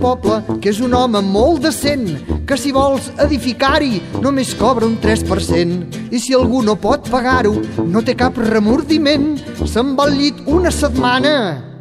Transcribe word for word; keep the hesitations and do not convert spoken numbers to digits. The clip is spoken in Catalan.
poble, que és un home molt decent, que si vols edificar-hi només cobra un tres per cent. I si algú no pot pagar-ho, no té cap remordiment, se'n va al llit una setmana